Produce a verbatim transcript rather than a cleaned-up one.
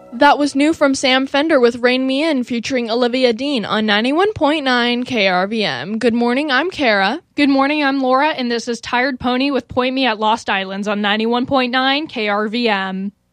That was new from Sam Fender with Rain Me In featuring Olivia Dean on ninety-one point nine K R V M. Good morning, I'm Kara. Good morning, I'm Laura, and this is Tired Pony with Point Me at Lost Islands on ninety-one point nine K R V M.